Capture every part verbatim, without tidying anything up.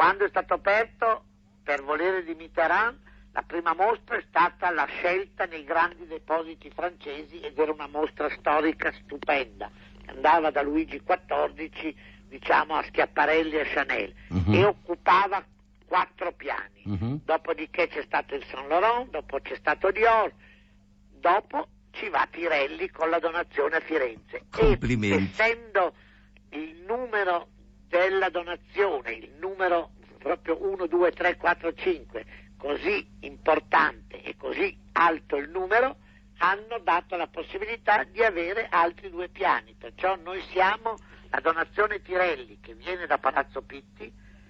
Quando è stato aperto, per volere di Mitterrand, la prima mostra è stata la scelta nei grandi depositi francesi ed era una mostra storica stupenda. Andava da Luigi quattordici, diciamo, a Schiaparelli e Chanel, uh-huh. e occupava quattro piani. Uh-huh. Dopodiché c'è stato il Saint Laurent, dopo c'è stato Dior, dopo ci va Pirelli con la donazione a Firenze. Complimenti. E essendo il numero della donazione, il numero proprio uno, due, tre, quattro, cinque, così importante e così alto il numero, hanno dato la possibilità di avere altri due piani. Perciò noi siamo, la donazione Pirelli, che viene da Palazzo Pitti,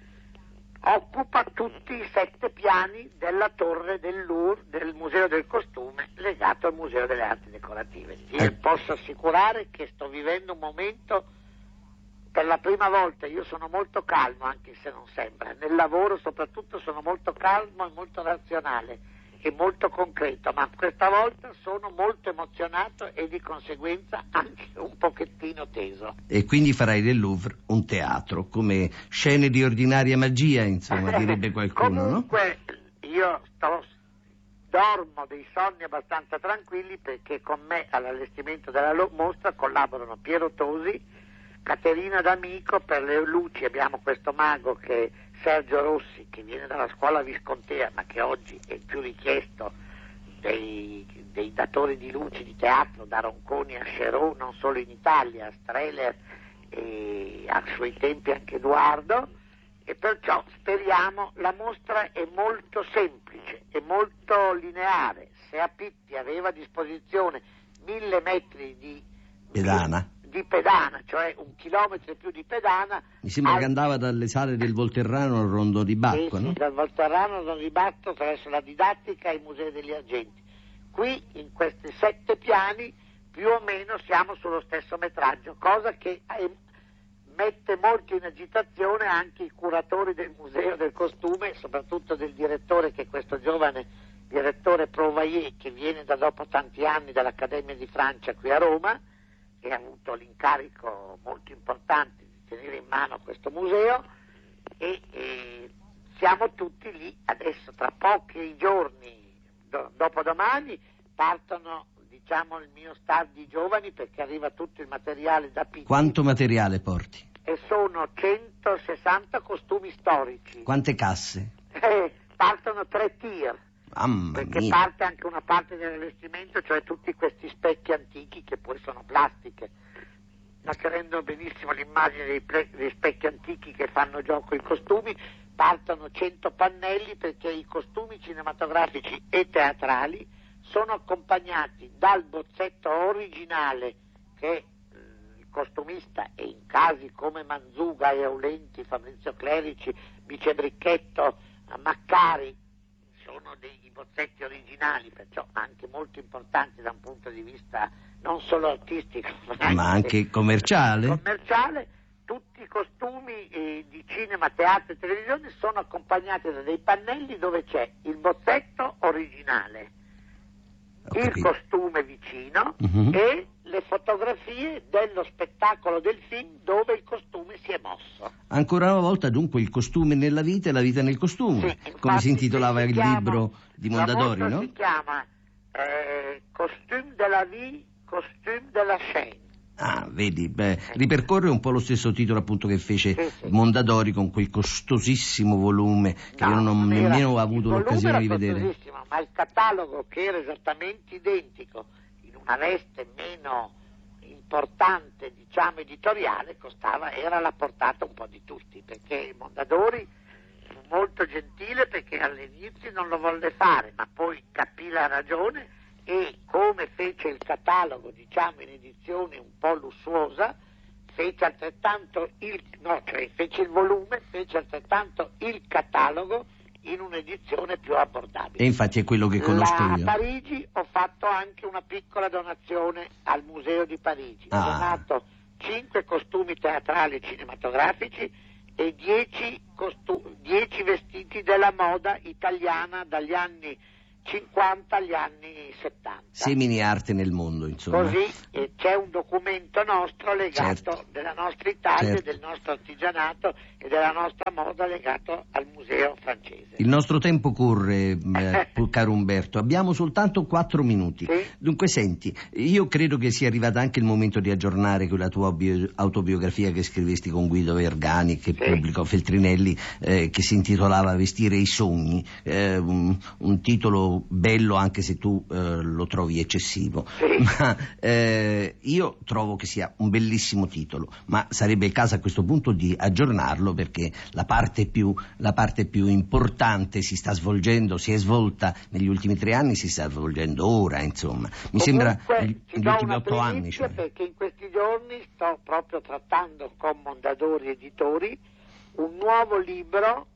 occupa tutti i sette piani della torre del Louvre, del Museo del Costume, legato al Museo delle Arti Decorative. Io eh. posso assicurare che sto vivendo un momento, per la prima volta, io sono molto calmo, anche se non sembra, nel lavoro soprattutto sono molto calmo e molto razionale e molto concreto, ma questa volta sono molto emozionato e di conseguenza anche un pochettino teso. E quindi farai del Louvre un teatro, come scene di ordinaria magia, insomma, direbbe qualcuno, Comunque, no? io sto, dormo dei sonni abbastanza tranquilli, perché con me all'allestimento della mostra collaborano Piero Tosi, Caterina D'Amico. Per le luci abbiamo questo mago che è Sergio Rossi, che viene dalla scuola viscontea, ma che oggi è più richiesto dei, dei datori di luci di teatro, da Ronconi a Cherot, non solo in Italia, a Streller e a suoi tempi anche Edoardo, e perciò speriamo. La mostra è molto semplice, è molto lineare. Se a Pitti aveva a disposizione mille metri di pedana, di pedana, cioè un chilometro e più di pedana. Mi sembra al... che andava dalle sale del Volterrano al Rondo di Bacco, sì, no? Sì, dal Volterrano al Rondo di Bacco, attraverso la didattica ai Musei degli Argenti. Qui, in questi sette piani, più o meno siamo sullo stesso metraggio, cosa che è, mette molto in agitazione anche i curatori del Museo del Costume, soprattutto del direttore, che è questo giovane direttore Provaier, che viene da dopo tanti anni dall'Accademia di Francia qui a Roma, e ha avuto l'incarico molto importante di tenere in mano questo museo, e, e siamo tutti lì adesso. Tra pochi giorni, do, dopodomani, partono, diciamo, il mio staff di giovani, perché arriva tutto il materiale da Pitti. Quanto materiale porti? E sono centosessanta costumi storici. Quante casse? Eh, partono tre tir. Mamma perché mia. parte anche una parte dell'allestimento, cioè tutti questi specchi antichi, che poi sono plastiche, ma che rendono benissimo l'immagine dei, ple- dei specchi antichi che fanno gioco ai costumi. Partono cento pannelli, perché i costumi cinematografici e teatrali sono accompagnati dal bozzetto originale che il costumista, e in casi come Manzuga e Aulenti, Fabrizio Clerici, Bice Bricchetto, Maccari, sono dei bozzetti originali, perciò anche molto importanti da un punto di vista non solo artistico, ma anche, ma anche commerciale. commerciale. Tutti i costumi eh, di cinema, teatro e televisione sono accompagnati da dei pannelli dove c'è il bozzetto originale, il costume vicino, uh-huh. e le fotografie dello spettacolo del film dove il costume si è mosso. Ancora una volta, dunque, il costume nella vita e la vita nel costume, sì, infatti, come si intitolava il chiama, libro di Mondadori, no? Si chiama eh, Costume de la vie, Costume de la scène. Ah, vedi, beh, ripercorre un po' lo stesso titolo appunto che fece sì, sì. Mondadori con quel costosissimo volume che no, io non ho nemmeno avuto l'occasione di vedere. Ma il catalogo, che era esattamente identico, in una veste meno importante, diciamo editoriale, costava, era alla portata un po' di tutti, perché Mondadori fu molto gentile, perché all'inizio non lo volle fare, ma poi capì la ragione, e come fece il catalogo, diciamo, in edizione un po' lussuosa, fece altrettanto il no, cioè fece il volume, fece altrettanto il catalogo in un'edizione più abbordabile. E infatti è quello che conosco La, io. A Parigi ho fatto anche una piccola donazione al Museo di Parigi. Ah. Ho donato cinque costumi teatrali e cinematografici e dieci, costu- dieci vestiti della moda italiana dagli anni cinquanta agli anni settanta. Semini arte nel mondo, insomma. Così eh, c'è un documento nostro legato Certo. della nostra Italia, Certo. del nostro artigianato e della nostra moda legato al museo francese. Il nostro tempo corre, eh, caro Umberto, abbiamo soltanto quattro minuti. Sì? Dunque senti, io credo che sia arrivato anche il momento di aggiornare quella tua bio- autobiografia che scrivesti con Guido Vergani, che Sì. pubblicò Feltrinelli, eh, che si intitolava Vestire i sogni, eh, un, un titolo bello anche se tu eh, lo trovi eccessivo. Sì. Ma eh, io trovo che sia un bellissimo titolo, ma sarebbe il caso a questo punto di aggiornarlo, perché la parte più, la parte più importante si sta svolgendo, si è svolta negli ultimi tre anni, si sta svolgendo ora, insomma. Mi sembra Comunque, gli, ti gli do ultimi una otto anni. primizia, Cioè. perché in questi giorni sto proprio trattando con Mondadori Editori un nuovo libro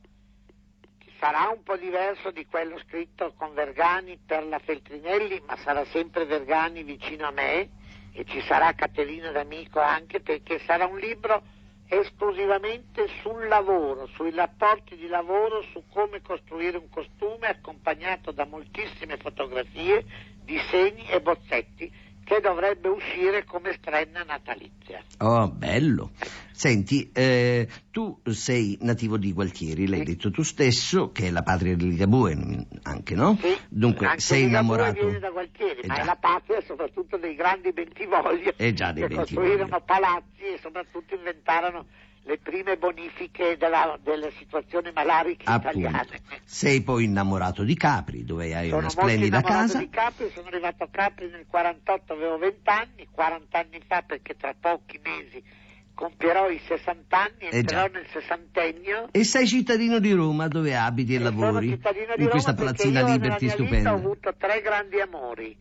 che sarà un po' diverso di quello scritto con Vergani per la Feltrinelli, ma sarà sempre Vergani vicino a me, e ci sarà Caterina D'Amico anche, perché sarà un libro esclusivamente sul lavoro, sui rapporti di lavoro, su come costruire un costume, accompagnato da moltissime fotografie, disegni e bozzetti, che dovrebbe uscire come strenna natalizia. Oh, bello. Senti, eh, tu sei nativo di Gualtieri, l'hai Sì. detto tu stesso, che è la patria di Ligabue anche, no? Sì, Dunque, anche sei Ligabue innamorato... viene da Gualtieri, Eh ma già. è la patria soprattutto dei grandi Bentivoglio, Eh già, dei che Bentivoglio. costruirono palazzi e soprattutto inventarono le prime bonifiche della, delle situazioni malariche Appunto. italiane. Sei poi innamorato di Capri, dove hai Sono una molto splendida innamorato casa. di Capri, sono arrivato a Capri nel quarantotto, avevo venti anni, quaranta anni fa, perché tra pochi mesi compierò i sessanta anni, Eh entrerò già. nel sessantennio. E sei cittadino di Roma, dove abiti e, E sono lavori, cittadino di in Roma questa perché palazzina io Liberty nella mia vita ho stupenda. avuto tre grandi amori.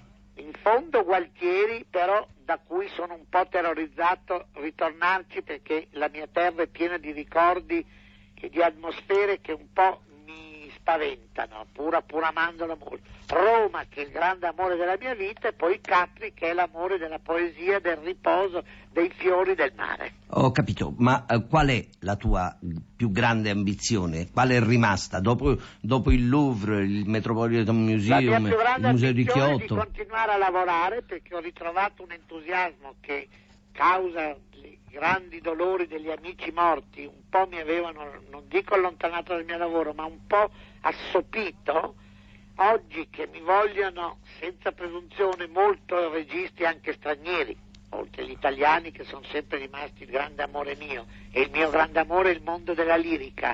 In fondo Gualtieri, però, da cui sono un po' terrorizzato ritornarci, perché la mia terra è piena di ricordi e di atmosfere che un po' mi spaventano, pur, pur amandola molto. Roma, che è il grande amore della mia vita, e poi Capri, che è l'amore della poesia, del riposo, dei fiori del mare. Ho capito, ma eh, qual è la tua più grande ambizione? Qual è rimasta? Dopo, dopo il Louvre, il Metropolitan La mia Museum, più grande il Museo di ambizione è di Kyoto? continuare a lavorare, perché ho ritrovato un entusiasmo che, causa i grandi dolori degli amici morti, un po' mi avevano, non dico allontanato dal mio lavoro, ma un po' assopito. Oggi che mi vogliono, senza presunzione, molto registi anche stranieri, oltre agli italiani, che sono sempre rimasti il grande amore mio, e il mio grande amore è il mondo della lirica,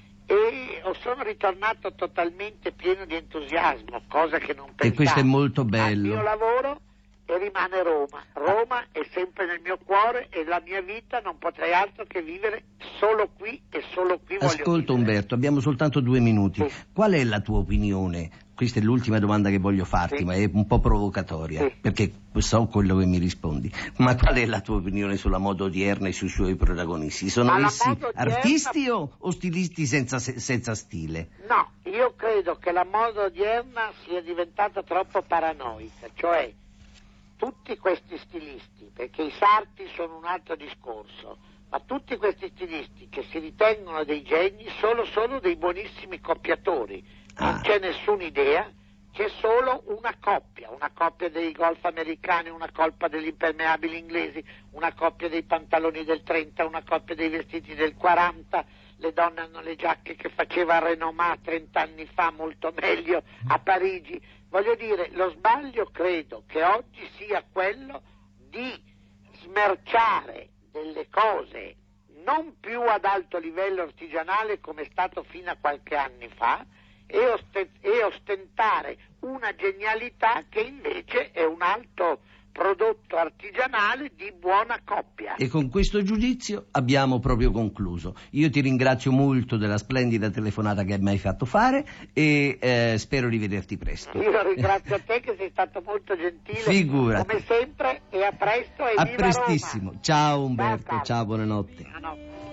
e sono ritornato totalmente pieno di entusiasmo, cosa che non pensavo. E questo è molto Al bello. mio lavoro, e rimane Roma. Roma è sempre nel mio cuore, e la mia vita non potrei altro che vivere solo qui, e solo qui voglio Ascolta vivere. Umberto, abbiamo soltanto due minuti. Sì. Qual è la tua opinione? Questa è l'ultima domanda che voglio farti, Sì. ma è un po' provocatoria, Sì. perché so quello che mi rispondi. Ma qual è la tua opinione sulla moda odierna e sui suoi protagonisti? Sono Ma la essi moda odierna- artisti o, o stilisti senza, senza stile? No, io credo che la moda odierna sia diventata troppo paranoica, cioè tutti questi stilisti, perché i sarti sono un altro discorso, ma tutti questi stilisti che si ritengono dei geni sono solo dei buonissimi copiatori, non Ah. c'è nessuna idea, c'è solo una coppia, una coppia dei golf americani, una coppia degli impermeabili inglesi, una coppia dei pantaloni del trenta, una coppia dei vestiti del quaranta, le donne hanno le giacche che faceva Renomat trent'anni fa molto meglio a Parigi. Voglio dire, lo sbaglio credo che oggi sia quello di smerciare delle cose non più ad alto livello artigianale come è stato fino a qualche anni fa, e, ost- e ostentare una genialità che invece è un alto prodotto artigianale di buona coppia. E con questo giudizio abbiamo proprio concluso. Io ti ringrazio molto della splendida telefonata che mi hai fatto fare e eh, spero di vederti presto. Io ringrazio te, che sei stato molto gentile, Figurati. come sempre, e a presto, e A viva prestissimo. Roma. Ciao Umberto, Ciao, ciao, buonanotte. Buonanotte.